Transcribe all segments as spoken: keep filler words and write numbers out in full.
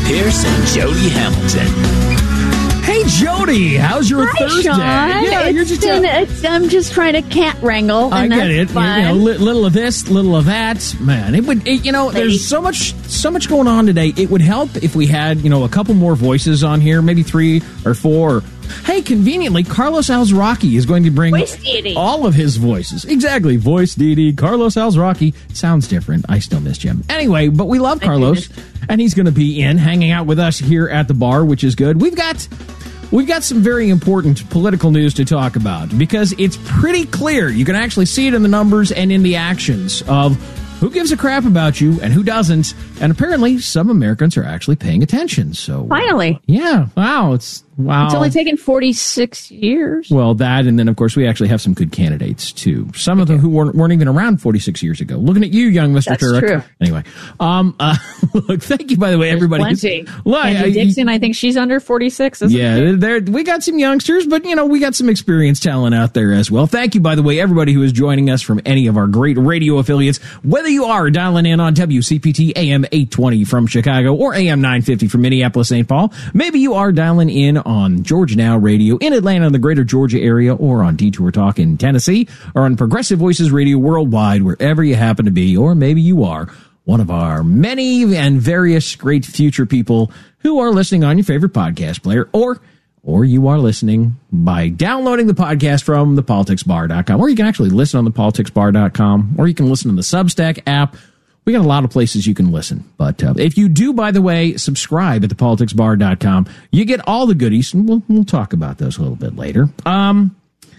Pierce and Jody Hamilton. Hey, Jody, how's your Hi, Thursday? Sean. Yeah, it's you're just been, a, it's, I'm just trying to cat wrangle. I and get that's it. Fun. You know, li- little of this, little of that. Man, it would. It, you know, Lady. there's so much, so much going on today. It would help if we had, you know, a couple more voices on here, maybe three or four. Or, hey, conveniently, Carlos Alzraki is going to bring Voice deity. all of his voices. Exactly, voice deity. Carlos Alzraki sounds different. I still miss Jim. Anyway, but we love Carlos, and he's going to be in, hanging out with us here at the bar, which is good. We've got. We've got some very important political news to talk about because it's pretty clear. You can actually see it in the numbers and in the actions of who gives a crap about you and who doesn't. And apparently some Americans are actually paying attention. So Finally. Yeah. Wow. It's wow. It's only taken forty-six years. Well, that, and then, of course, we actually have some good candidates, too. Some of them who weren't, weren't even around forty-six years ago. Looking at you, young Mister That's Turek. true. Anyway, um, uh, look, thank you, by the way, everybody. Plenty. Look, Andy I- Dixon, I think she's under forty-six. Isn't Yeah, she? there we got some youngsters, but, you know, we got some experienced talent out there as well. Thank you, by the way, everybody who is joining us from any of our great radio affiliates, whether you are dialing in on W C P T A M eight twenty from Chicago or A M nine fifty from Minneapolis, Saint Paul. Maybe you are dialing in on Georgia Now Radio in Atlanta and the greater Georgia area, or on Detour Talk in Tennessee, or on Progressive Voices Radio worldwide, wherever you happen to be, or maybe you are one of our many and various great future people who are listening on your favorite podcast player, or or you are listening by downloading the podcast from the politics bar dot com, or you can actually listen on the politics bar dot com, or you can listen on the Substack app. We got a lot of places you can listen. But uh, if you do, by the way, subscribe at the politics bar dot com, you get all the goodies, and we'll, we'll talk about those a little bit later. Um,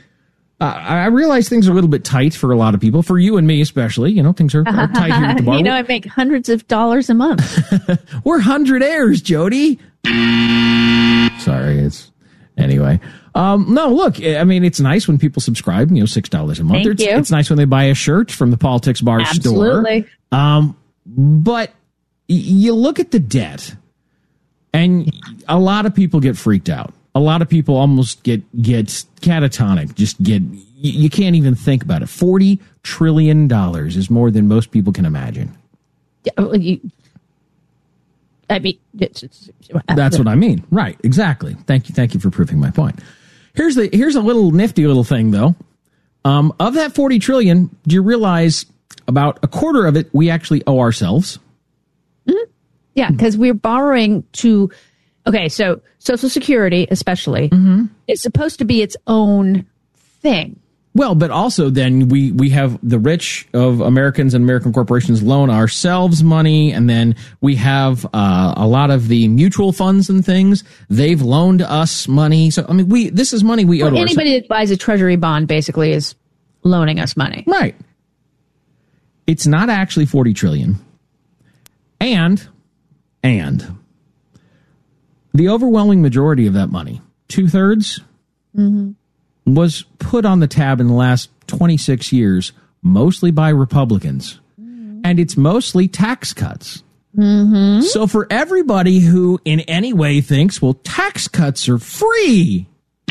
uh, I realize things are a little bit tight for a lot of people, for you and me especially. You know, things are, are tight here at the bar. You know, I make hundreds of dollars a month. We're hundred-aires, Jody. Sorry, it's... Anyway. Um, no, look, I mean, it's nice when people subscribe, you know, six dollars a month. Thank it's, you. it's nice when they buy a shirt from the Politics Bar Absolutely. store. Um, but y- you look at the debt, and a lot of people get freaked out. A lot of people almost get, get catatonic, just get, you, you can't even think about it. forty trillion dollars is more than most people can imagine. Yeah, well, you- I mean, it's, it's, That's what I mean. Right. Exactly. Thank you. Thank you for proving my point. Here's the, here's a little nifty little thing though. Um, of that forty trillion, do you realize about a quarter of it we actually owe ourselves? Mm-hmm. Yeah, because we're borrowing to, okay, so Social Security especially Mm-hmm. is supposed to be its own thing. Well, but also then we, we have the rich of Americans and American corporations loan ourselves money, and then we have uh, a lot of the mutual funds and things. They've loaned us money. So, I mean, we this is money we owe Well, to anybody ourselves. that buys a treasury bond basically is loaning us money. Right. It's not actually forty trillion. And, and the overwhelming majority of that money, two-thirds, Mm-hmm. was put on the tab in the last twenty-six years, mostly by Republicans. Mm-hmm. And it's mostly tax cuts. Mm-hmm. So for everybody who in any way thinks, well, tax cuts are free.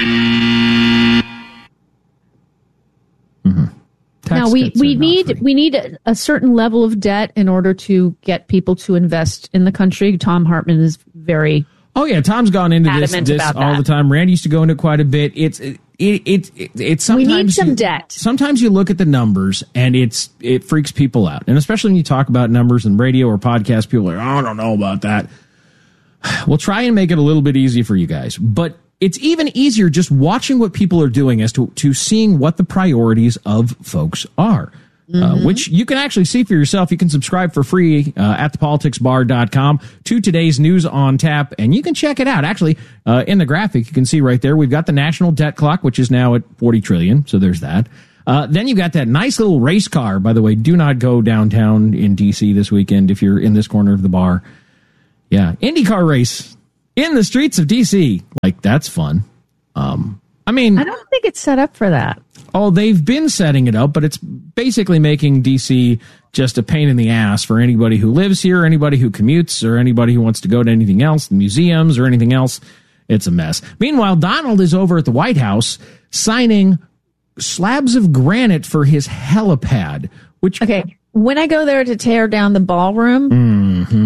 Mm-hmm. Tax Now we, cuts we are not need free. we need a, a certain level of debt in order to get people to invest in the country. Tom Hartman is very Oh yeah, Tom's gone into this, adamant this about all that. the time. Randy used to go into it quite a bit. It's it it it, it it's sometimes We need some you, debt. Sometimes you look at the numbers and it's it freaks people out, and especially when you talk about numbers in radio or podcast, people are like, oh, I don't know about that. We'll try and make it a little bit easy for you guys, but it's even easier just watching what people are doing as to to seeing what the priorities of folks are. Uh, Mm-hmm. which you can actually see for yourself. You can subscribe for free uh, at the politics bar dot com to today's news on tap, and you can check it out. Actually, uh, in the graphic, you can see right there, we've got the national debt clock, which is now at forty trillion. So there's that. Uh, then you've got that nice little race car. By the way, do not go downtown in D C this weekend if you're in this corner of the bar. Yeah, IndyCar race in the streets of D C. Like, that's fun. Um, I mean, I don't think it's set up for that. Oh, they've been setting it up, but it's basically making D C just a pain in the ass for anybody who lives here, anybody who commutes, or anybody who wants to go to anything else, museums or anything else. It's a mess. Meanwhile, Donald is over at the White House signing slabs of granite for his helipad, which... Okay, when I go there to tear down the ballroom, Mm-hmm.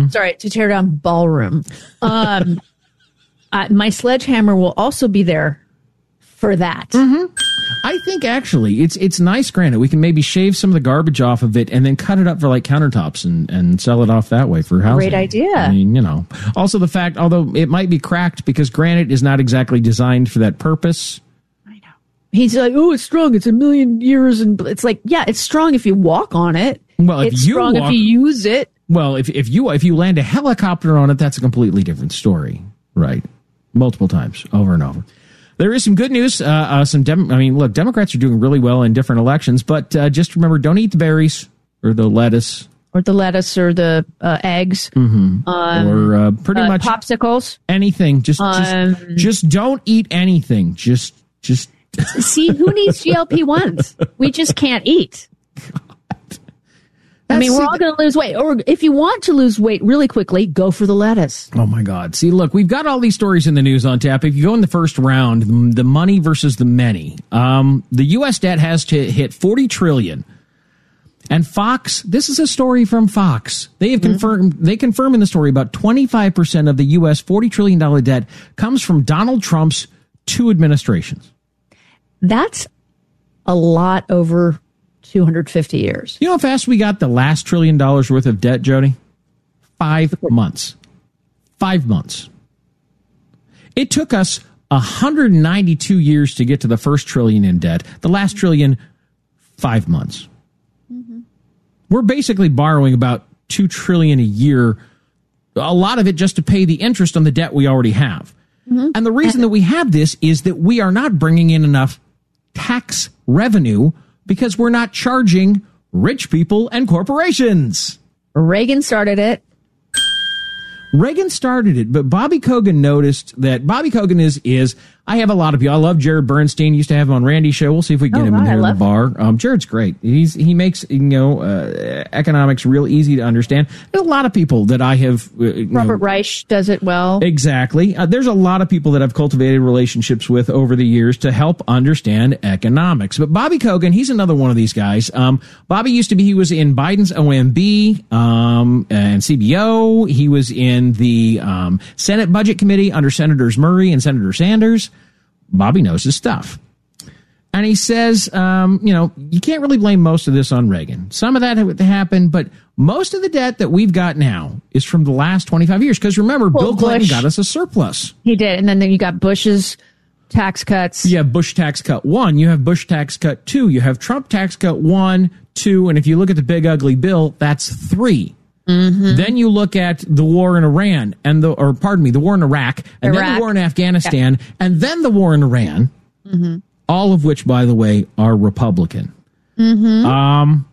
Mm-hmm. Sorry, to tear down ballroom. Um, uh, my sledgehammer will also be there for that. Mm-hmm. I think actually it's it's nice, granted. We can maybe shave some of the garbage off of it and then cut it up for like countertops and, and sell it off that way for housing. Great idea. I mean, you know. Also the fact, although it might be cracked because granite is not exactly designed for that purpose. I know. He's like, oh, it's strong. It's a million years. And it's like, yeah, it's strong if you walk on it. Well, if it's you strong walk, if you use it. Well, if if you if you land a helicopter on it, that's a completely different story. Right. Multiple times, over and over. There is some good news. Uh, uh, some, Dem- I mean, look, Democrats are doing really well in different elections, but uh, just remember, don't eat the berries or the lettuce or the lettuce or the uh, eggs, mm-hmm. um, or uh, pretty uh, much popsicles. Anything. Just, um, just, just don't eat anything. Just, just. See, who needs G L P ones? We just can't eat. I mean, we're all going to lose weight. Or if you want to lose weight really quickly, go for the lettuce. Oh, my God. See, look, we've got all these stories in the news on tap. If you go in the first round, the money versus the many, um, the U S debt has to hit forty trillion dollars. And Fox, this is a story from Fox. They have mm-hmm. confirmed, they confirm in the story about twenty-five percent of the U S forty trillion dollars debt comes from Donald Trump's two administrations. That's a lot over two hundred fifty years. You know how fast we got the last trillion dollars worth of debt, Jody? Five months. Five months. It took us one hundred ninety-two years to get to the first trillion in debt. The last trillion, five months. Mm-hmm. We're basically borrowing about two trillion dollars a year, a lot of it just to pay the interest on the debt we already have. Mm-hmm. And the reason that we have this is that we are not bringing in enough tax revenue because we're not charging rich people and corporations. Reagan started it. Reagan started it, but Bobby Kogan noticed that Bobby Kogan is, is, I have a lot of people. I love Jared Bernstein. Used to have him on Randy's show. We'll see if we can get oh, him wow, in there in the him. bar. Um, Jared's great. He's, he makes, you know, uh, economics real easy to understand. There's a lot of people that I have. Uh, Robert know, Reich does it well. Exactly. Uh, there's a lot of people that I've cultivated relationships with over the years to help understand economics. But Bobby Kogan, he's another one of these guys. Um, Bobby used to be, he was in Biden's O M B, um, and C B O. He was in the, um, Um, Senate Budget Committee under Senators Murray and Senator Sanders. Bobby knows his stuff. And he says, um, you know, you can't really blame most of this on Reagan. Some of that happened, but most of the debt that we've got now is from the last twenty-five years. Because remember, well, Bill Clinton Bush, got us a surplus. He did. And then, then you got Bush's tax cuts. You have Bush tax cut one. You have Bush tax cut two. You have Trump tax cut one, two. And if you look at the big ugly bill, that's three. Mm-hmm. Then you look at the war in Iran and the, or pardon me, the war in Iraq, and Iraq. then the war in Afghanistan, yeah. and then the war in Iran, mm-hmm. all of which, by the way, are Republican. Mm-hmm. Um,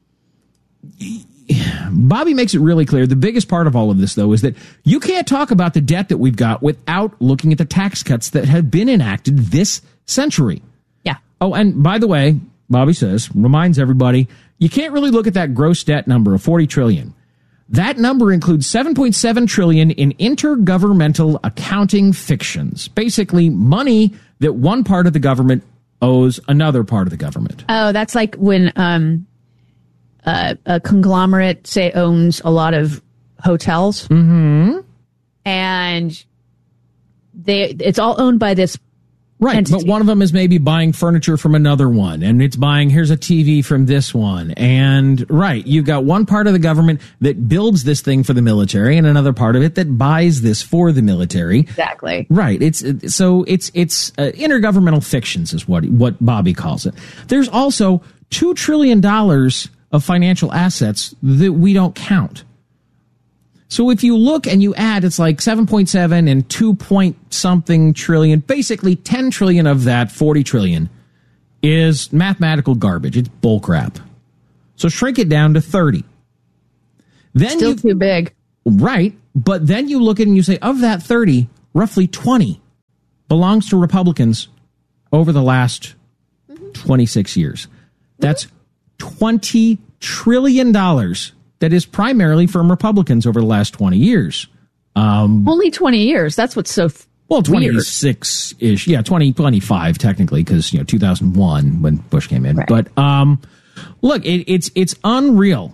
Bobby makes it really clear. The biggest part of all of this, though, is that you can't talk about the debt that we've got without looking at the tax cuts that have been enacted this century. Yeah. Oh, and by the way, Bobby says, reminds everybody, you can't really look at that gross debt number of forty trillion dollars. That number includes seven point seven trillion dollars in intergovernmental accounting fictions, basically money that one part of the government owes another part of the government. Oh, that's like when um, uh, a conglomerate, say, owns a lot of hotels, mm-hmm. and they it's all owned by this. Right, entity. But one of them is maybe buying furniture from another one, and it's buying, here's a T V from this one. And, right, you've got one part of the government that builds this thing for the military and another part of it that buys this for the military. Exactly. Right, it's so it's it's uh, intergovernmental fictions is what, what Bobby calls it. There's also two trillion dollars of financial assets that we don't count. So if you look and you add, it's like seven point seven and two point something trillion, basically ten trillion of that forty trillion is mathematical garbage. It's bullcrap. So shrink it down to thirty. Then Still you, too big. Right. But then you look at it and you say, of that thirty, roughly twenty belongs to Republicans over the last mm-hmm. twenty-six years. That's twenty trillion dollars. That is primarily from Republicans over the last twenty years. Um, Only twenty years. That's what's so f- well, twenty-six-ish. Yeah, twenty twenty-five technically, because, you know, two thousand one when Bush came in. Right. But um, look, it, it's it's unreal.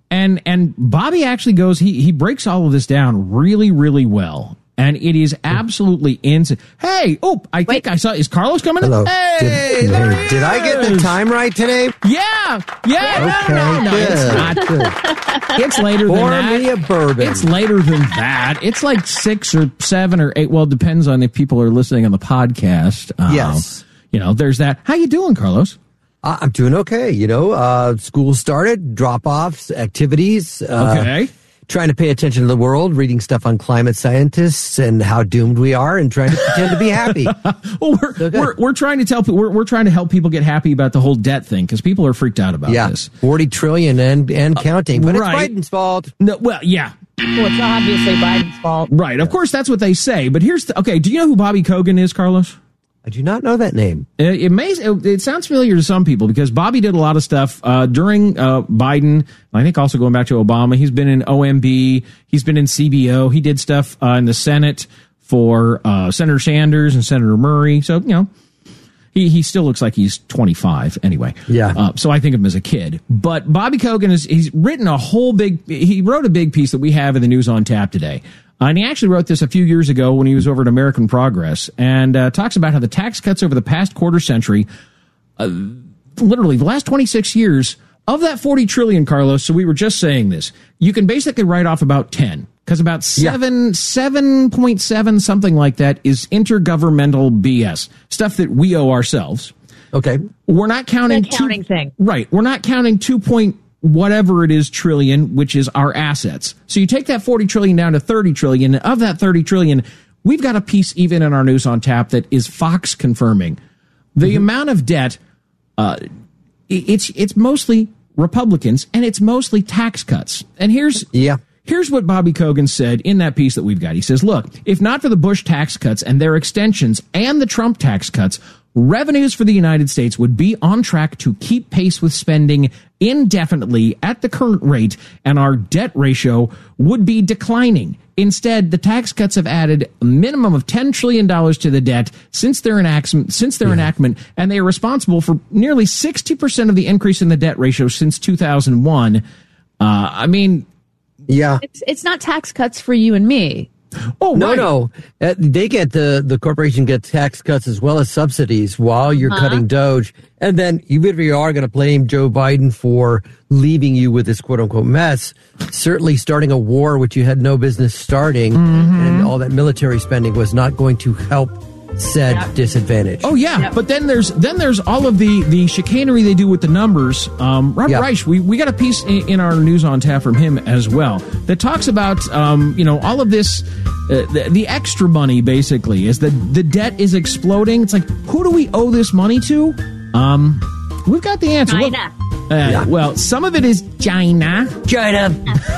and and Bobby actually goes, he he breaks all of this down really, really well. And it is absolutely insane. Hey, oh, I think Wait. I saw, is Carlos coming in? Hello. Hey, did, there hey, he did I get the is. time right today? Yeah, yeah, Okay, no, no, no, good, it's not. good. It's later Pour than that. me a bourbon. It's later than that. It's like six or seven or eight. Well, it depends on if people are listening on the podcast. Um, Yes. You know, there's that. How you doing, Carlos? Uh, I'm doing okay. You know, uh, school started, drop-offs, activities. Uh, Okay. Trying to pay attention to the world, reading stuff on climate scientists and how doomed we are, and trying to pretend to be happy. Well, we're, Okay. we're we're trying to tell people we're we're trying to help people get happy about the whole debt thing because people are freaked out about Yeah, this. forty trillion and and counting, but right. it's Biden's fault. No, well, yeah, Well, it's obviously Biden's fault. right. Of course, that's what they say. But here's the, okay. Do you know who Bobby Kogan is, Carlos? I do not know that name. It, it may it, it sounds familiar to some people because Bobby did a lot of stuff uh, during uh, Biden. I think also going back to Obama. He's been in O M B. He's been in C B O. He did stuff uh, in the Senate for uh, Senator Sanders and Senator Murray. So you know, he he still looks like he's twenty-five anyway. Yeah. Uh, so I think of him as a kid. But Bobby Kogan is he's written a whole big. He wrote a big piece that we have in the News on Tap today. Uh, and he actually wrote this a few years ago when he was over at American Progress and uh, talks about how the tax cuts over the past quarter century, uh, literally the last twenty-six years, of that forty trillion, Carlos, so we were just saying this, you can basically write off about ten because about seven, seven point seven, something like that is intergovernmental B S, stuff that we owe ourselves. Okay. We're not counting The accounting two, thing. Right. We're not counting two point whatever it is trillion, which is our assets. So you take that forty trillion down to thirty trillion. And of that thirty trillion, we've got a piece even in our News on Tap that is Fox confirming the mm-hmm. amount of debt. Uh, it's it's mostly Republicans and it's mostly tax cuts. And here's Yeah. Here's what Bobby Kogan said in that piece that we've got. He says, look, if not for the Bush tax cuts and their extensions and the Trump tax cuts, revenues for the United States would be on track to keep pace with spending indefinitely at the current rate, and our debt ratio would be declining. Instead, the tax cuts have added a minimum of ten trillion dollars to the debt since their enactment, since their yeah. enactment, and they are responsible for nearly sixty percent of the increase in the debt ratio since two thousand one. Uh, I mean... Yeah. It's it's not tax cuts for you and me. Oh, no, right. no. Uh, they get the, the corporation gets tax cuts as well as subsidies while you're Uh-huh. cutting Doge. And then even if you are going to blame Joe Biden for leaving you with this quote unquote mess, certainly starting a war which you had no business starting Mm-hmm. and all that military spending was not going to help said Yep. disadvantage. Oh yeah, Yep. but then there's then there's all of the the chicanery they do with the numbers. Um, Robert Yep. Reich, we, we got a piece in, in our News on Tap from him as well that talks about um, you know all of this uh, the, the extra money basically is that the debt is exploding. It's like, who do we owe this money to? Um, we've got the answer. Look, China. uh, Yeah. Well, some of it is China. China.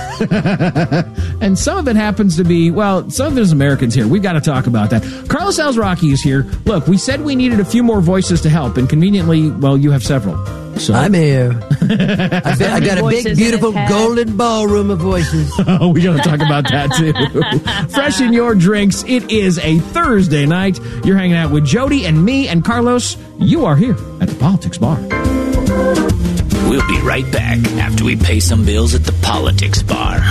And some of it happens to be, well, some of it is Americans here. We've got to talk about that. Carlos Alzraki is here. Look, we said we needed a few more voices to help, and conveniently, well, you have several. So I'm here. I, bet I got a Voices big, in beautiful his head. golden ballroom of voices. oh, we got to talk about that too. Fresh in your drinks. It is a Thursday night. You're hanging out with Jody and me and Carlos. You are here at the Politics Bar. We'll be right back after we pay some bills at the Politics Bar.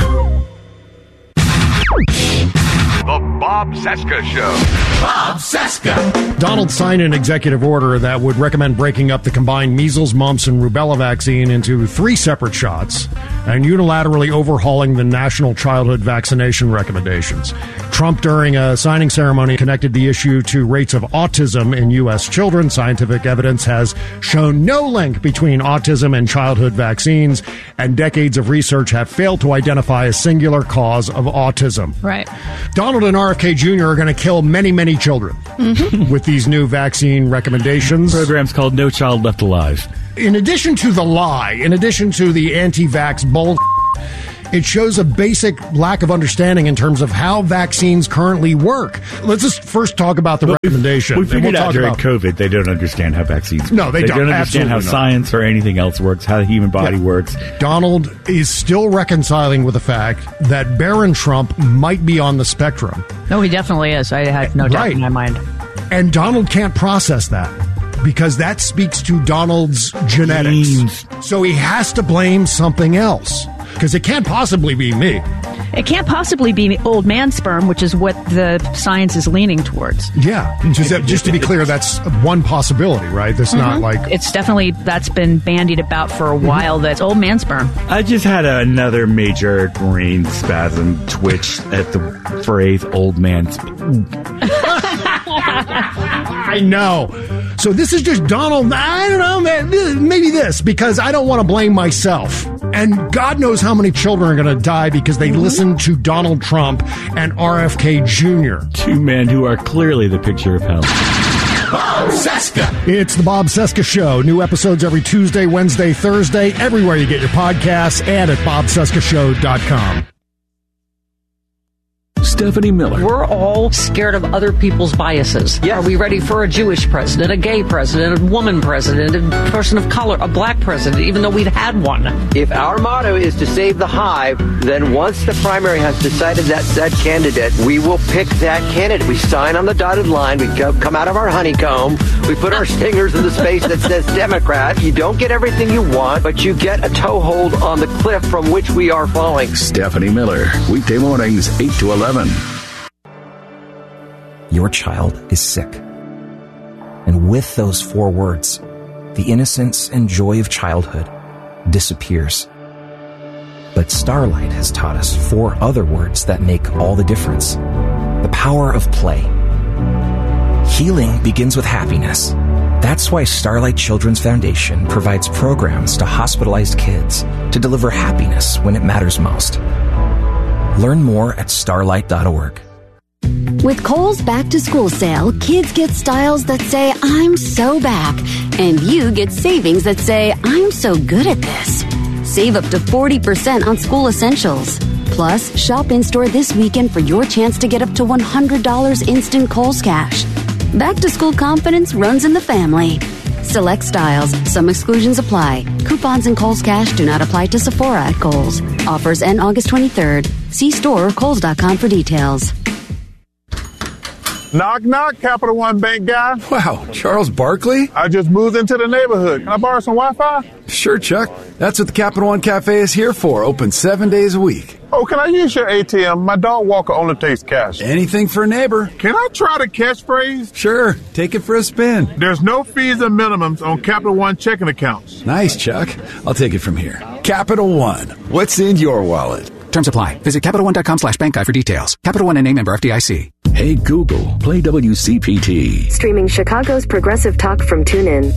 The Bob Cesca Show. Bob Cesca. Donald signed an executive order that would recommend breaking up the combined measles, mumps, and rubella vaccine into three separate shots and unilaterally overhauling the national childhood vaccination recommendations. Trump, during a signing ceremony, connected the issue to rates of autism in U S children. Scientific evidence has shown no link between autism and childhood vaccines, and decades of research have failed to identify a singular cause of autism. Right. Donald and R F K Junior are going to kill many, many children Mm-hmm. with these new vaccine recommendations. Program's called No Child Left Alive. In addition to the lie, in addition to the anti-vax bull, it shows a basic lack of understanding in terms of how vaccines currently work. Let's just first talk about the Well, recommendation. We and figured we'll out talk during about- COVID they don't understand how vaccines No, they they don't. don't understand how Absolutely not. science or anything else works, how the human body Yeah. works. Donald is still reconciling with the fact that Barron Trump might be on the spectrum. No, he definitely is. I had no doubt Right. in my mind. And Donald can't process that because that speaks to Donald's genetics. Genes. So he has to blame something else. because it can't possibly be me. It can't possibly be old man sperm, which is what the science is leaning towards. Yeah, just, just to be clear, that's one possibility, right? That's mm-hmm. not like... It's definitely, that's been bandied about for a while, mm-hmm. that's old man sperm. I just had another major brain spasm twitch at the phrase old man sperm. I know. So this is just Donald, I don't know, man, maybe this, because I don't want to blame myself. And God knows how many children are going to die because they listen to Donald Trump and R F K Junior Two men who are clearly the picture of hell. Bob Cesca. It's the Bob Cesca Show. New episodes every Tuesday, Wednesday, Thursday, everywhere you get your podcasts and at bob cesca show dot com. Stephanie Miller. We're all scared of other people's biases. Yes. Are we ready for a Jewish president, a gay president, a woman president, a person of color, a black president, even though we've had one? If our motto is to save the hive, then once the primary has decided that said candidate, we will pick that candidate. We sign on the dotted line. We come out of our honeycomb. We put our fingers in the space that says Democrat. You don't get everything you want, but you get a toehold on the cliff from which we are falling. Stephanie Miller. Weekday mornings, eight to eleven. Your child is sick. And with those four words, the innocence and joy of childhood disappears. But Starlight has taught us four other words that make all the difference. The power of play. Healing begins with happiness. That's why Starlight Children's Foundation provides programs to hospitalized kids to deliver happiness when it matters most. Learn more at starlight dot org. With Kohl's Back to School sale, kids get styles that say, I'm so back. And you get savings that say, I'm so good at this. Save up to forty percent on school essentials. Plus, shop in-store this weekend for your chance to get up to one hundred dollars instant Kohl's cash. Back to school confidence runs in the family. Select styles. Some exclusions apply. Coupons and Kohl's cash do not apply to Sephora at Kohl's. Offers end August twenty-third. See store or kohls dot com for details. Knock, knock, Capital One Bank guy. Wow, Charles Barkley? I just moved into the neighborhood. Can I borrow some Wi-Fi? Sure, Chuck. That's what the Capital One Cafe is here for. Open seven days a week. Oh, can I use your A T M? My dog walker only takes cash. Anything for a neighbor. Can I try the catchphrase? Sure. Take it for a spin. There's no fees or minimums on Capital One checking accounts. Nice, Chuck. I'll take it from here. Capital One. What's in your wallet? Terms apply. Visit Capital One dot com slash bank guide for details. Capital One and A member F D I C. Hey Google, play W C P T. Streaming Chicago's progressive talk from TuneIn.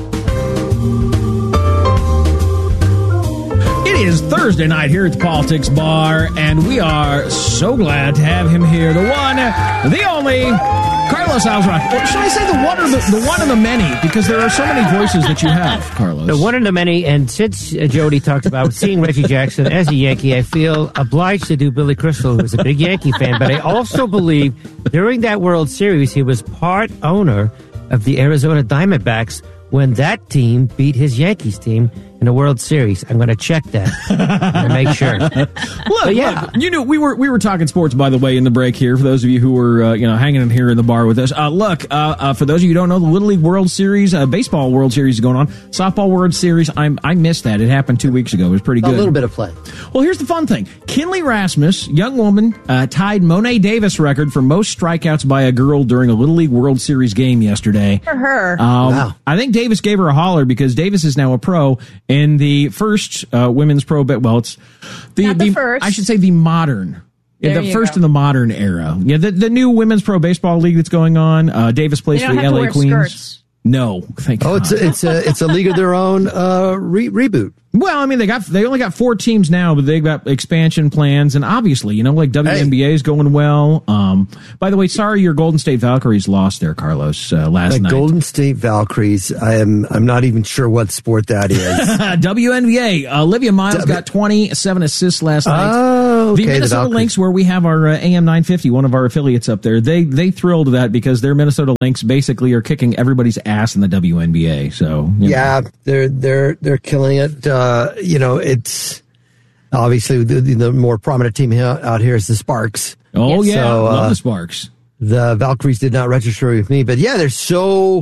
It is Thursday night here at the Politics Bar, and we are so glad to have him here. The one, the only, Carlos Alzrock. Or should I say the one or the, the one and the many? Because there are so many voices that you have, Carlos. The one and the many, and since uh, Jody talked about seeing Reggie Jackson as a Yankee, I feel obliged to do Billy Crystal, who was a big Yankee fan, but I also believe during that World Series, he was part owner of the Arizona Diamondbacks when that team beat his Yankees team in the World Series. I'm going to check that and make sure. Look, yeah. look, you know, we were we were talking sports, by the way, in the break here. For those of you who were uh, you know hanging in here in the bar with us, uh, look, uh, uh, for those of you who don't know, the Little League World Series, uh, baseball World Series is going on. Softball World Series, I'm I missed that. It happened two weeks ago. It was pretty good. A little bit of play. Well, here's the fun thing: Kinley Rasmus, young woman, uh, tied Monet Davis record for most strikeouts by a girl during a Little League World Series game yesterday. For her, um, wow. I think Davis gave her a holler because Davis is now a pro in the first. First uh, women's pro bet. Well, it's the, Not the the first. I should say the modern. Yeah, There the you first go. in the modern era. Yeah, the, the new women's pro baseball league that's going on. Uh, Davis plays They for don't the have to L A wear Queens. skirts. No, thank Oh, God. it's a, it's a it's a league of their own uh, re- reboot. Well, I mean, they got they only got four teams now, but they got expansion plans, and obviously, you know, like W N B A is going well. Um, by the way, sorry, your Golden State Valkyries lost there, Carlos, uh, last The night. Golden State Valkyries. I am. I'm not even sure what sport that is. W N B A. Uh, Olivia Miles w- got twenty-seven assists last night. Oh, okay. The Minnesota the Lynx, where we have our uh, A M nine fifty, one of our affiliates up there, they they thrilled that because their Minnesota Lynx basically are kicking everybody's ass in the W N B A. So you know. Yeah, they're they're they're killing it. Uh, you know, it's obviously the, the more prominent team out here is the Sparks. Oh yeah, so, love uh, the Sparks. The Valkyries did not register with me, but yeah, they're so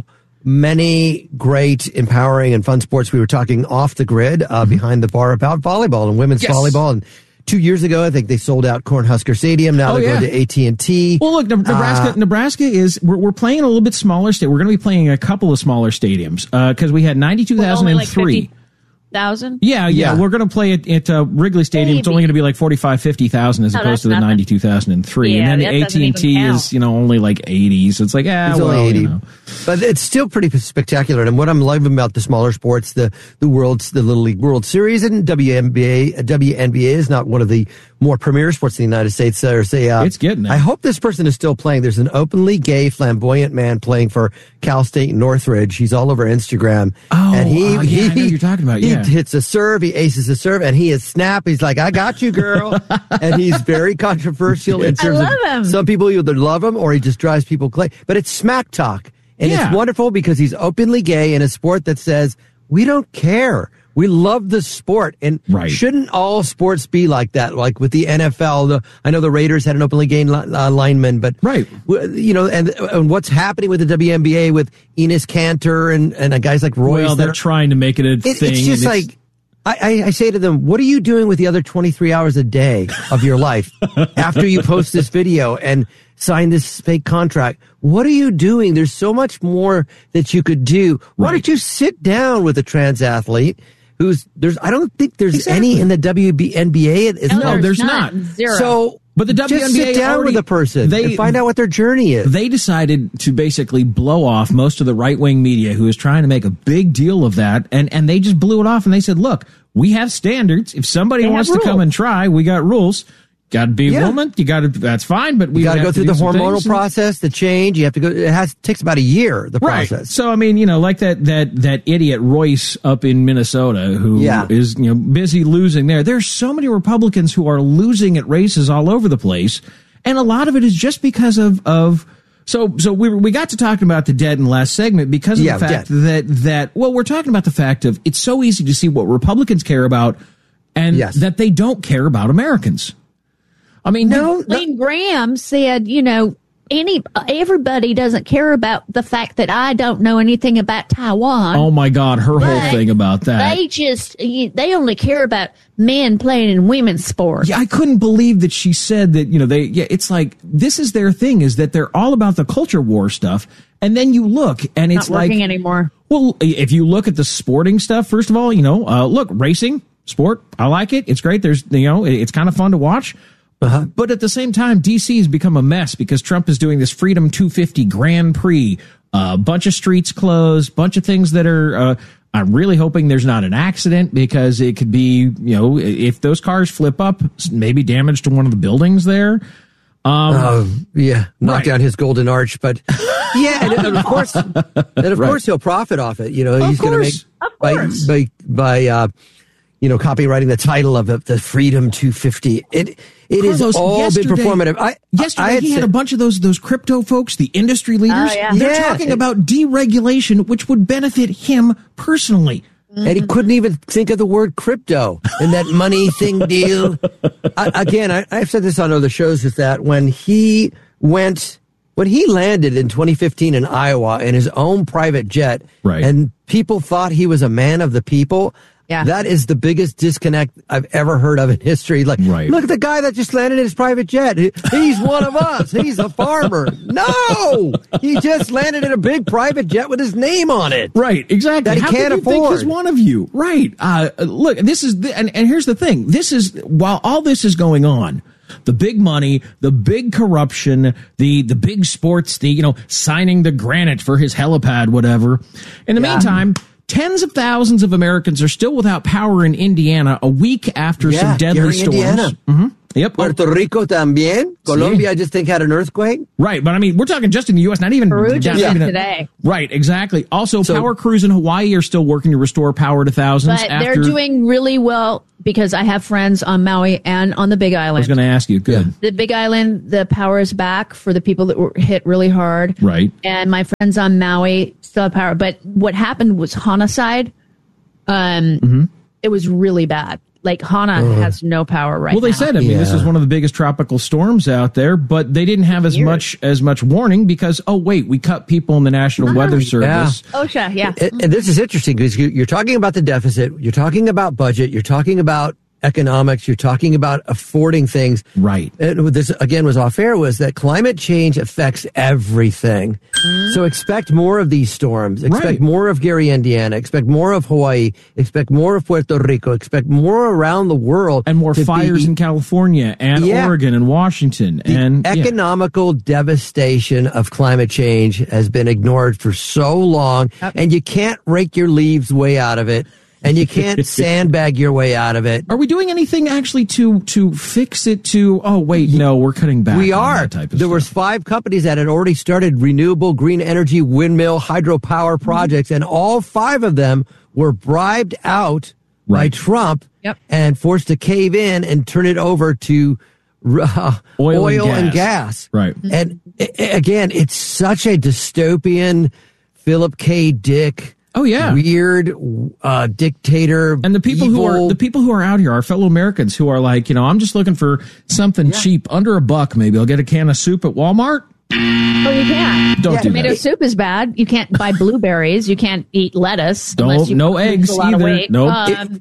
many great, empowering, and fun sports. We were talking off the grid, uh, mm-hmm. behind the bar about volleyball and women's yes. volleyball. And two years ago, I think they sold out Cornhusker Stadium. Now oh, they're yeah. going to A T and T. Well, look, Nebraska. Uh, Nebraska is we're, we're playing a little bit smaller state. We're going to be playing a couple of smaller stadiums because uh, we had ninety-two thousand and three. Like thousand? Yeah, yeah, yeah. We're going to play it at uh, Wrigley Stadium. Maybe. It's only going to be like forty-five, fifty thousand as no, opposed to the ninety-two thousand three. Yeah, and then the A T and T is, you know, only like eighty. So it's like, ah, it's well, only eighty. You know. But it's still pretty spectacular. And what I'm loving about the smaller sports, the the world's the Little League World Series and W N B A, W N B A is not one of the more premier sports in the United States. Uh, say, uh, it's getting there. I hope this person is still playing. There's an openly gay, flamboyant man playing for Cal State Northridge. He's all over Instagram. Oh, and he, uh, yeah, he, I know what you're talking about. Yeah. He hits a serve, he aces a serve, and he is snap. He's like, I got you, girl. And he's very controversial in terms I love of him. Some people either love him or he just drives people crazy. But it's smack talk. And yeah. it's wonderful because he's openly gay in a sport that says, we don't care. We love the sport. And right. shouldn't all sports be like that? Like with the N F L, the, I know the Raiders had an openly gay uh, lineman, but, right. you know, and, and what's happening with the W N B A with Enes Kanter and, and guys like Royce. Well, they're trying to make it a it, thing. It's just like, it's, I, I, I say to them, what are you doing with the other twenty-three hours a day of your life after you post this video and sign this fake contract? What are you doing? There's so much more that you could do. Why right. don't you sit down with a trans athlete who's there's? I don't think there's exactly. any in the W N B A. No, no, there's not. not. Zero. So, but the W N B A just sit down already, with a person they, and find out what their journey is. They decided to basically blow off most of the right wing media who is trying to make a big deal of that, and and they just blew it off and they said, look, we have standards. If somebody they wants to come and try, we got rules. Got to be yeah. a woman. You got to. That's fine, but we got to go through the hormonal and, process, the change. You have to go. It has takes about a year. The right. process. So I mean, you know, like that that that idiot Royce up in Minnesota who yeah. is you know busy losing there. There's so many Republicans who are losing at races all over the place, and a lot of it is just because of of. So so we we got to talking about the dead in the last segment because of yeah, the fact dead. that that well we're talking about the fact of it's so easy to see what Republicans care about and yes. that they don't care about Americans. I mean, no. Lane Graham said, you know, any everybody doesn't care about the fact that I don't know anything about Taiwan. Oh my God, her whole thing about that. They just they only care about men playing in women's sports. Yeah, I couldn't believe that she said that. You know, they. Yeah, it's like this is their thing is that they're all about the culture war stuff, and then you look and it's Not working like anymore. Well, if you look at the sporting stuff, first of all, you know, uh, look, racing sport, I like it. It's great. There's you know, it's kind of fun to watch. Uh-huh. But at the same time, D C has become a mess because Trump is doing this Freedom two fifty Grand Prix, a uh, bunch of streets closed, bunch of things that are, uh, I'm really hoping there's not an accident because it could be, you know, if those cars flip up, maybe damage to one of the buildings there. Um, uh, yeah, knock right. down his golden arch, but yeah, and, and of course, and of right. course he'll profit off it. You know, of he's going to make of by, course. by, by, uh, you know, copywriting the title of it, the Freedom two fifty. It, It Carlos, has all been performative. I, yesterday, I had he had said, a bunch of those those crypto folks, the industry leaders. Oh, yeah. They're Yeah. talking about deregulation, which would benefit him personally. And he couldn't even think of the word crypto in that money thing deal. I, again, I, I've said this on other shows, is that when he went, when he landed in twenty fifteen in Iowa in his own private jet, right. and people thought he was a man of the people, yeah. that is the biggest disconnect I've ever heard of in history. Like, right. look at the guy that just landed in his private jet. He, he's one of us. He's a farmer. No! He just landed in a big private jet with his name on it. Right, exactly. That he How can't can you afford. think he's one of you? Right. Uh, look, this is, the, and, and here's the thing. This is, while all this is going on, the big money, the big corruption, the the big sports, the, you know, signing the granite for his helipad, whatever. In the Yeah. meantime, tens of thousands of Americans are still without power in Indiana a week after Yeah, some deadly here in storms. Indiana. Mm-hmm. Yep. Puerto Rico también. Colombia, I just think, had an earthquake. Right, but I mean, we're talking just in the U S, not even Peru just not did even today. Right, exactly. Also, So- power crews in Hawaii are still working to restore power to thousands. But after, they're doing really well because I have friends on Maui and on the Big I Island. was going to ask you. Good. The Big Island, the power is back for the people that were hit really hard. Right. And my friends on Maui still have power. But what happened was homicide. Um, Mm-hmm. It was really bad. Lake Hana Ugh. has no power right now. Well, they said, I mean, yeah. this is one of the biggest tropical storms out there, but they didn't have as Weird. much as much warning because, oh, wait, we cut people in the National Uh-huh. Weather Service. OSHA, yeah. And, and this is interesting because you, you're talking about the deficit, you're talking about budget, you're talking about economics, you're talking about affording things. Right. And this, again, was off air, was that climate change affects everything. So expect more of these storms. Expect Right. more of Gary, Indiana. Expect more of Hawaii. Expect more of Puerto Rico. Expect more around the world. And more fires be, in California and Yeah. Oregon and Washington. The and yeah. economical devastation of climate change has been ignored for so long, and you can't rake your leaves way out of it, and you can't sandbag your way out of it. Are we doing anything actually to to fix it to, oh, wait, no, we're cutting back We on are. that type of There stuff. was five companies that had already started renewable green energy, windmill, hydropower projects, and all five of them were bribed out by Right. Trump Yep. and forced to cave in and turn it over to uh, Oil oil, and and gas. gas. Right. And i- i- again, it's such a dystopian Philip K. Dick. Oh yeah, weird uh, dictator. And the people who are evil- the people who are out here, our fellow Americans, who are like, you know, I'm just looking for something cheap, under a buck. Maybe I'll get a can of soup at Walmart. Well, you can't. Don't do Tomato that. soup is bad. You can't buy blueberries. You can't eat lettuce. Don't- unless you no lose eggs a lot either. Of weight. Nope. Um,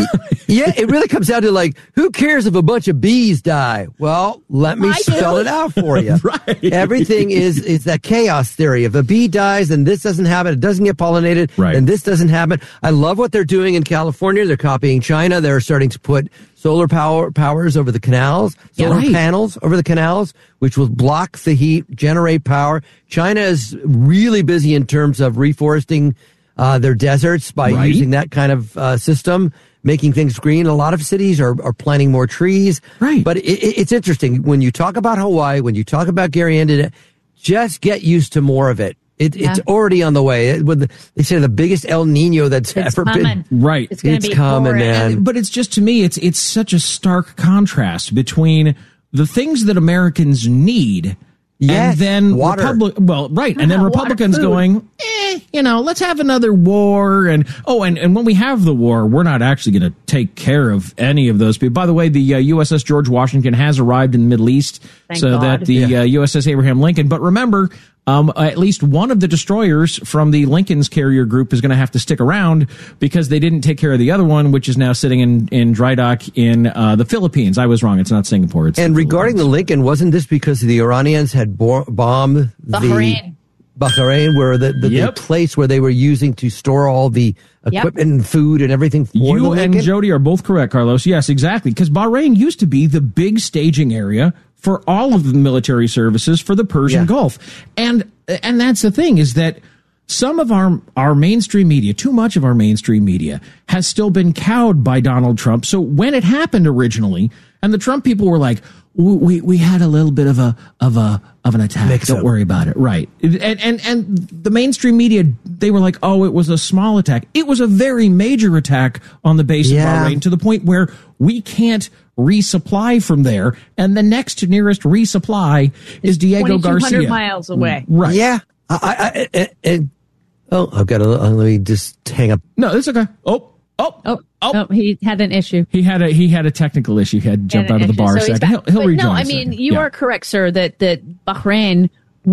Yeah, it really comes down to like, who cares if a bunch of bees die? Well, let me I do. spell it out for you. Right. Everything is is that chaos theory. If a bee dies, then this doesn't happen. It doesn't get pollinated. Right. And this doesn't happen. I love what they're doing in California. They're copying China. They're starting to put solar power powers over the canals, Yeah, solar right. panels over the canals, which will block the heat, generate power. China is really busy in terms of reforesting uh, their deserts by Right. using that kind of uh, system, making things green. A lot of cities are, are planting more trees. Right. But it, it, it's interesting. When you talk about Hawaii, when you talk about Gary, Indiana, just get used to more of it. It, Yeah. It's already on the way. It, with the, they say the biggest El Nino that's it's ever coming. been. Right. It's going It's to be coming, horrid. man. But it's just, to me, it's it's such a stark contrast between the things that Americans need. Yes, and then water. Republic, well, right, and then Water, Republicans food. going, eh, you know, let's have another war, and oh, and, and when we have the war, we're not actually going to take care of any of those people. By the way, the uh, U S S George Washington has arrived in the Middle East, Thank so God. that the Yeah. uh, U S S Abraham Lincoln. But remember, um, at least one of the destroyers from the Lincoln's carrier group is going to have to stick around because they didn't take care of the other one, which is now sitting in in dry dock in uh, the Philippines. I was wrong; it's not Singapore. It's And the regarding the Philippines. Lincoln, wasn't this because the Iranians had bo- bombed Bahrain. the Bahrain, where the, the, Yep. the place where they were using to store all the equipment and food and everything for the You Lincoln? and Jody are both correct, Carlos. Yes, exactly. Because Bahrain used to be the big staging area for all of the military services for the Persian Yeah. Gulf. And and that's the thing, is that some of our our mainstream media, too much of our mainstream media, has still been cowed by Donald Trump. So when it happened originally, and the Trump people were like, we we had a little bit of a of a of an attack. Mix Don't up. worry about it. Right. And and and the mainstream media, they were like, oh, it was a small attack. It was a very major attack on the base Yeah. of Bahrain, to the point where we can't resupply from there, and the next nearest resupply is Diego twenty-two hundred Garcia. miles away. Right. Yeah. I, I, I, I, oh, I've got to, uh, let me just hang up. No, it's okay. Oh, oh, Oh, oh, he had an issue. He had a he had a technical issue. He had to jump Had out an of the issue, bar a so he's second. back. He'll, he'll But rejoin. no, I in a mean, second. you Yeah. are correct, sir, that, that Bahrain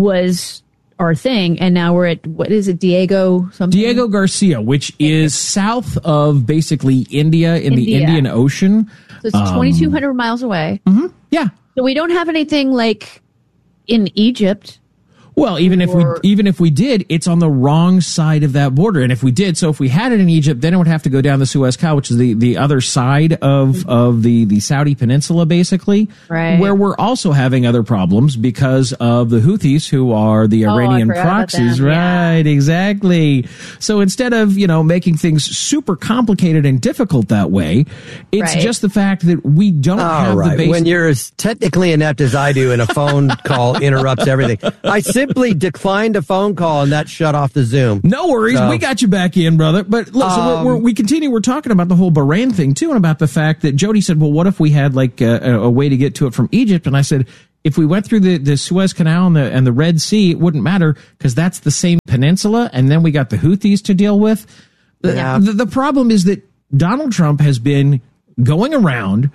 was our thing, and now we're at, what is it, Diego something? Diego Garcia, which is south of basically India in the India. Indian Ocean. So it's Um, twenty-two hundred miles away. Yeah. So we don't have anything like in Egypt. Well, even if we Or- even if we did, it's on the wrong side of that border. And if we did, so if we had it in Egypt, then it would have to go down the Suez Canal, which is the, the other side of of the, the Saudi Peninsula, basically, Right. where we're also having other problems because of the Houthis, who are the Oh, I Iranian forgot about proxies. them, yeah. Right, exactly. So instead of, you know, making things super complicated and difficult that way, it's Right. just the fact that we don't All have right. the basic. When you're as technically inept as I do and a phone call interrupts everything, I simply declined a phone call and that shut off the Zoom. No worries. So- We got you back in, brother. But look, so Um, we're, we're, we continue. We're talking about the whole Bahrain thing, too, and about the fact that Jody said, well, what if we had like a, a way to get to it from Egypt? And I said, if we went through the, the Suez Canal and the, and the Red Sea, it wouldn't matter because that's the same peninsula. And then we got the Houthis to deal with. The, Yeah. the, the problem is that Donald Trump has been going around.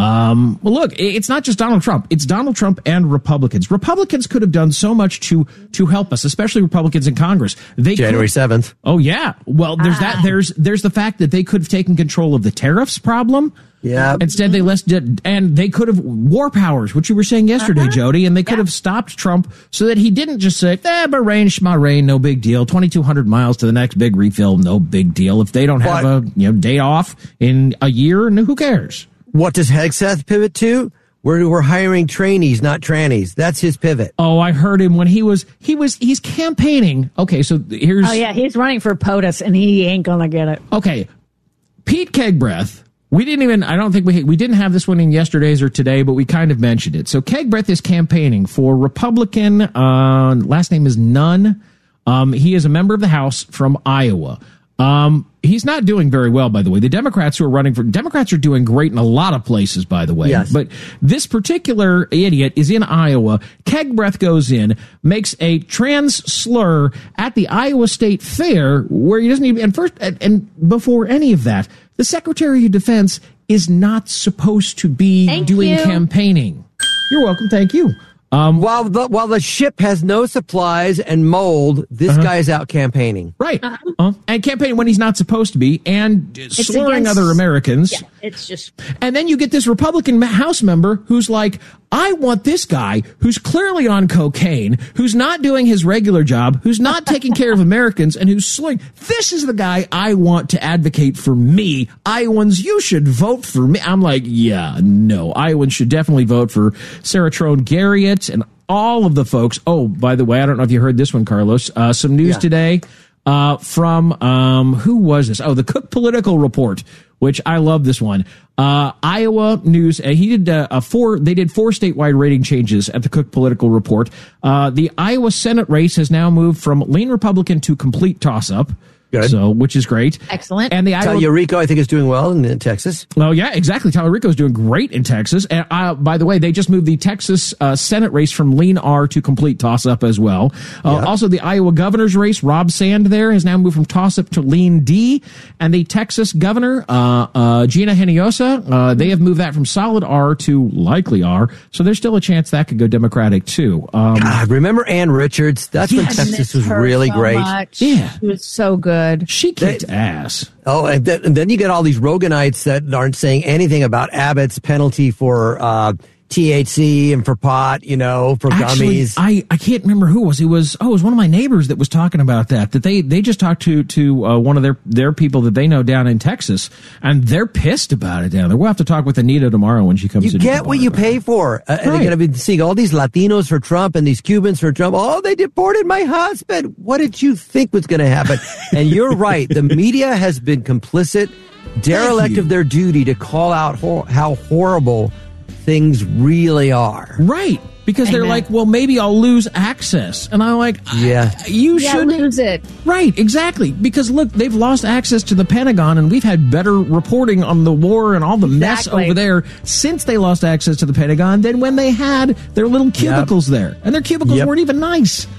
Um, well, look, it's not just Donald Trump. It's Donald Trump and Republicans. Republicans could have done so much to to help us, especially Republicans in Congress. They January seventh. Oh, yeah. Well, there's ah. that. There's there's the fact that they could have taken control of the tariffs problem. Yeah. Instead, they less did, and they could have war powers, which you were saying yesterday, uh-huh. Jody, and they could yeah. have stopped Trump so that he didn't just say, eh, Bahrain, Schmahrain, no big deal. twenty-two hundred miles to the next big refill, no big deal. If they don't have but, a you know day off in a year, who cares? What does Hegseth pivot to? We're, we're hiring trainees, not trannies. That's his pivot. Oh, I heard him when he was, he was, he's campaigning. Okay, so here's. Oh, yeah, he's running for POTUS and he ain't gonna get it. Okay. Pete Kegbreath. We didn't even, I don't think we, we didn't have this one in yesterday's or today, but we kind of mentioned it. So Kegbreath is campaigning for Republican, uh, last name is Nunn. Um, he is a member of the House from Iowa. Um, he's not doing very well, by the way. The Democrats who are running for Democrats are doing great in a lot of places, by the way. Yes. But this particular idiot is in Iowa. Kegbreath goes in, makes a trans slur at the Iowa State Fair, where he doesn't even, and first, and, and before any of that, the Secretary of Defense is not supposed to be Thank doing you. campaigning. You're welcome. Thank you. Um, while the while the ship has no supplies and mold, this uh-huh. guy is out campaigning. Right. Uh-huh. Uh, and campaigning when he's not supposed to be, and It's slurring against- other Americans. Yeah, it's just. And then you get this Republican House member who's like, I want this guy who's clearly on cocaine, who's not doing his regular job, who's not taking care of Americans, and who's slurring. This is the guy I want to advocate for me. Iowans, you should vote for me. I'm like, yeah, no. Iowans should definitely vote for Sarah Trone Garriott and all of the folks. Oh, by the way, I don't know if you heard this one, Carlos. Uh, some news Yeah. today uh, from, um, who was this? Oh, the Cook Political Report, which I love this one. Uh, Iowa News, uh, he did uh, a four, they did four statewide rating changes at the Cook Political Report. Uh, the Iowa Senate race has now moved from lean Republican to complete toss-up. Good. So, which is great. Excellent. And the Iowa, Tallarico, I think, is doing well in, in Texas. well, yeah, exactly. Tallarico is doing great in Texas. And uh, by the way, they just moved the Texas uh, Senate race from lean R to complete toss-up as well. Uh, Yeah. Also, the Iowa governor's race, Rob Sand there, has now moved from toss-up to lean D. And the Texas governor, uh, uh, Gina Hinojosa, uh, they have moved that from solid R to likely R. So there's still a chance that could go Democratic too. Um, God, remember Ann Richards? That's when Yes. Texas was Her really so great. much. Yeah. She was so good. she kicked ass. Oh, and then, and then you get all these Roganites that aren't saying anything about Abbott's penalty for uh, T H C and for pot, you know, for Actually, gummies. I, I can't remember who it was. It was oh, it was one of my neighbors that was talking about that. That they, they just talked to to uh, one of their their people that they know down in Texas, and they're pissed about it down there. We'll have to talk with Anita tomorrow when she comes. You in get what you pay for. Uh, and Right. they're going to be seeing all these Latinos for Trump and these Cubans for Trump. Oh, they deported my husband. What did you think was going to happen? And you're right. The media has been complicit, derelict you. of their duty to call out hor- how horrible things really are. Right. Because they're Amen. like, well, maybe I'll lose access. And I'm like, Yeah. I- you Yeah, should. lose it. Right, exactly. Because look, they've lost access to the Pentagon, and we've had better reporting on the war and all the mess Exactly. over there since they lost access to the Pentagon than when they had their little cubicles there. And their cubicles Yep. weren't even nice.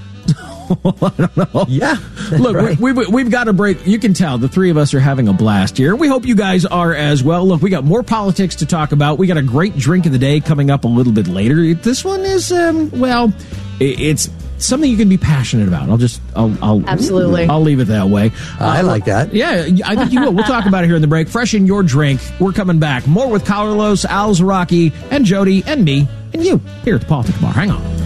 I don't know. Yeah. Look, Right. we, we, we've got a break. You can tell the three of us are having a blast here. We hope you guys are as well. Look, we got more politics to talk about. We got a great drink of the day coming up a little bit later. This one is, um, well, i- it's something you can be passionate about. I'll just, I'll, I'll Absolutely. I'll leave it that way. I like that. Yeah, I think you will. We'll talk about it here in the break. Freshen your drink. We're coming back. More with Carlos, Al Zaraki, and Jody, and me, and you here at the Politics Bar. Hang on.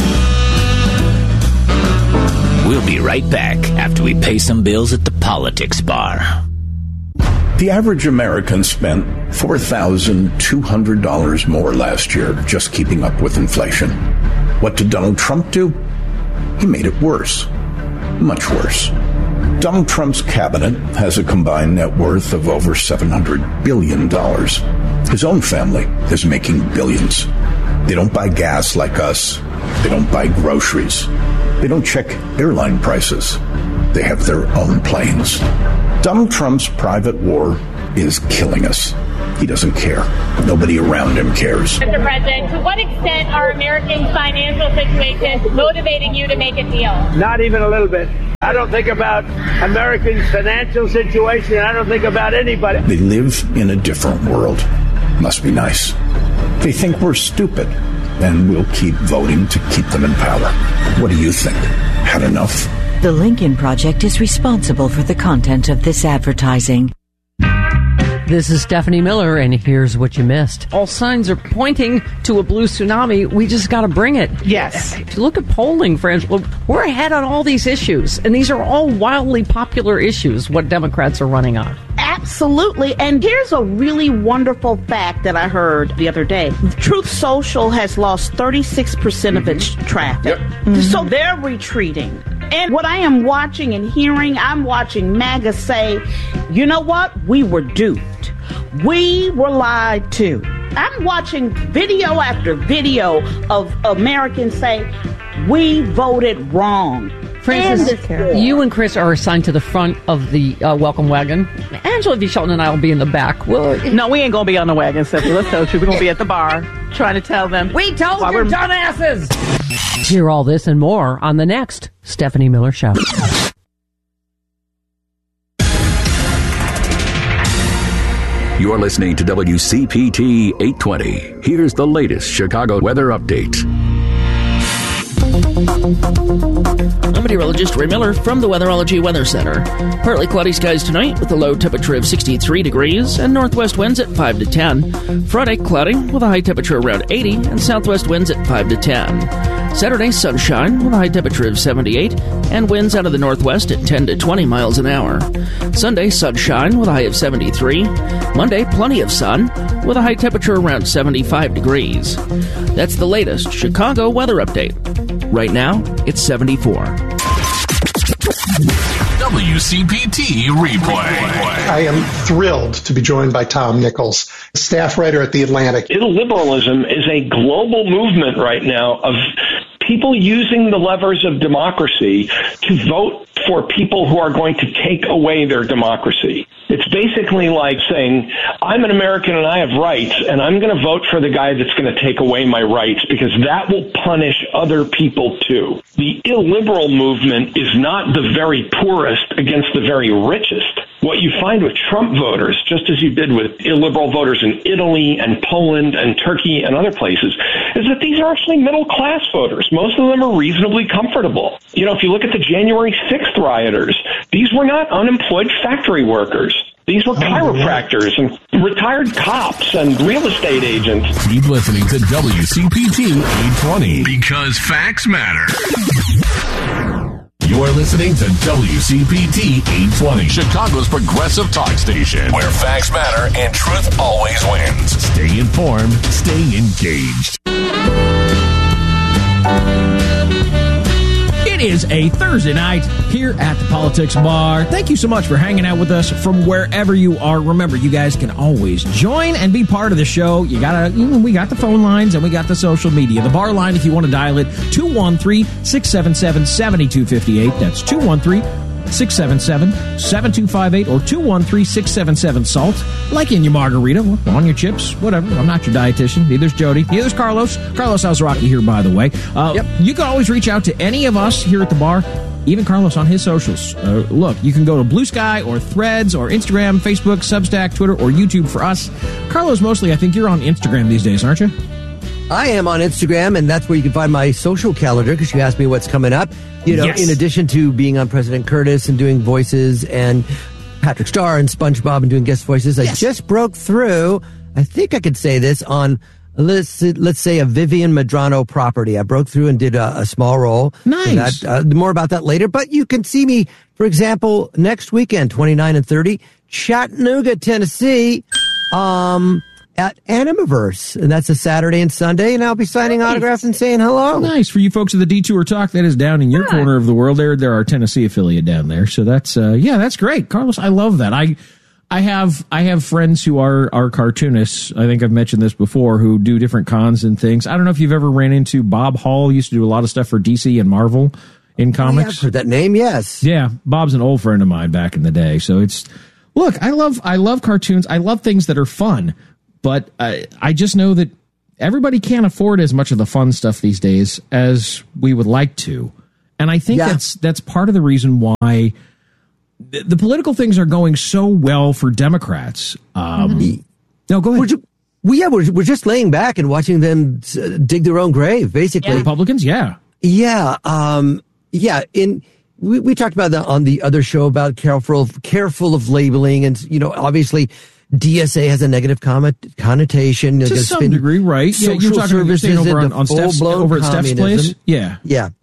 We'll be right back after we pay some bills at the Politics Bar. The average American spent four thousand two hundred dollars more last year just keeping up with inflation. What did Donald Trump do? He made it worse. Much worse. Donald Trump's cabinet has a combined net worth of over seven hundred billion dollars. His own family is making billions. They don't buy gas like us. They don't buy groceries. They don't check airline prices. They have their own planes. Donald Trump's private war is killing us. He doesn't care. Nobody around him cares. Mister President, to what extent are Americans' financial situations motivating you to make a deal? Not even a little bit. I don't think about Americans' financial situation. I don't think about anybody. They live in a different world. Must be nice. They think we're stupid, and we'll keep voting to keep them in power. What do you think? Had enough? The Lincoln Project is responsible for the content of this advertising. This is Stephanie Miller, and here's what you missed. All signs are pointing to a blue tsunami. We just got to bring it. Yes. If you look at polling, friends, we're ahead on all these issues, and these are all wildly popular issues, what Democrats are running on. Absolutely. And here's a really wonderful fact that I heard the other day. Truth Social has lost thirty-six percent of its traffic. Yep. Mm-hmm. So they're retreating. And what I am watching and hearing, I'm watching MAGA say, you know what? We were duped. We were lied to. I'm watching video after video of Americans say, we voted wrong. Francis, you and Chris are assigned to the front of the uh, welcome wagon. Angela V. Shelton and I will be in the back. We'll, no, we ain't going to be on the wagon, Cynthia. Let's tell you. We're going to be at the bar trying to tell them. We told you, dumbasses! Hear all this and more on the next Stephanie Miller Show. You're listening to W C P T eight twenty. Here's the latest Chicago weather update. I'm meteorologist Ray Miller from the Weatherology Weather Center. Partly cloudy skies tonight with a low temperature of sixty-three degrees and northwest winds at five to ten. Friday, cloudy with a high temperature around eighty and southwest winds at five to ten. Saturday, sunshine with a high temperature of seventy-eight and winds out of the northwest at ten to twenty miles an hour. Sunday, sunshine with a high of seventy-three. Monday, plenty of sun with a high temperature around seventy-five degrees. That's the latest Chicago weather update. Right now, it's seventy-four. W C P T Replay. I am thrilled to be joined by Tom Nichols, staff writer at The Atlantic. Illiberalism is a global movement right now of people using the levers of democracy to vote for people who are going to take away their democracy. It's basically like saying, I'm an American and I have rights, and I'm going to vote for the guy that's going to take away my rights because that will punish other people too. The illiberal movement is not the very poorest against the very richest. What you find with Trump voters, just as you did with illiberal voters in Italy and Poland and Turkey and other places, is that these are actually middle-class voters. Most of them are reasonably comfortable. You know, if you look at the January sixth rioters, these were not unemployed factory workers. These were chiropractors and retired cops and real estate agents. Keep listening to W C P T eight twenty because facts matter. You're listening to W C P T eight twenty, Chicago's progressive talk station, where facts matter and truth always wins. Stay informed, stay engaged. It is a Thursday night here at the Politics Bar. Thank you so much for hanging out with us from wherever you are. Remember, you guys can always join and be part of the show. You gotta, you know, we got the phone lines and we got the social media. The bar line, if you want to dial it, two one three, six seven seven, seven two five eight. That's two one three, six seven seven, seven two five eight or two one three, six seven seven, SALT. Like in your margarita, on your chips, whatever. I'm not your dietitian. Neither's Jody. Neither's Carlos. Carlos Alzaraki here, by the way. Uh, yep. You can always reach out to any of us here at the bar, even Carlos on his socials. Uh, look, you can go to Blue Sky or Threads or Instagram, Facebook, Substack, Twitter, or YouTube for us. Carlos, mostly, I think you're on Instagram these days, aren't you? I am on Instagram, and that's where you can find my social calendar because you asked me what's coming up. You know, yes. In addition to being on President Curtis and doing voices and Patrick Starr and SpongeBob and doing guest voices, yes. I just broke through, I think I could say this, on, let's, let's say, a Vivian Medrano property. I broke through and did a, a small role. Nice. That, uh, more about that later. But you can see me, for example, next weekend, twenty-nine and thirty, Chattanooga, Tennessee, um... at Animaverse, and that's a Saturday and Sunday, and I'll be signing nice. autographs and saying hello. Nice. For you folks at the Detour Talk, that is down in your yeah. corner of the world. There, there are Tennessee affiliate down there, so that's uh, yeah, that's great, Carlos. I love that. I, I have, I have friends who are are cartoonists. I think I've mentioned this before, who do different cons and things. I don't know if you've ever ran into Bob Hall. He used to do a lot of stuff for D C and Marvel in comics. Oh, yeah, I've heard that name. Yes. Yeah, Bob's an old friend of mine back in the day, so it's. Look, I love I love cartoons. I love things that are fun, but uh, I just know that everybody can't afford as much of the fun stuff these days as we would like to, and I think yeah. that's that's part of the reason why the, the political things are going so well for Democrats. Um, mm-hmm. No, go ahead. We're ju- we, yeah, we're we're just laying back and watching them uh, dig their own grave, basically. Yeah. Republicans, yeah, yeah, um, yeah. In We, we talked about that on the other show about careful, careful of labeling. And, you know, obviously D S A has a negative comment, connotation. To some degree, right? Yeah, you're talking services over on, on Steph's, over at Steph's place? Yeah. Yeah.